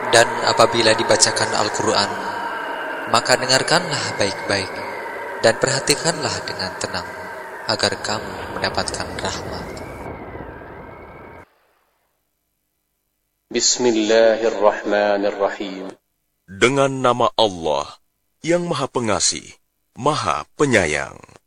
Dan apabila dibacakan Al-Quran, maka dengarkanlah baik-baik dan perhatikanlah dengan tenang, agar kamu mendapatkan rahmat. Bismillahirrahmanirrahim. Dengan nama Allah yang Maha Pengasih, Maha Penyayang.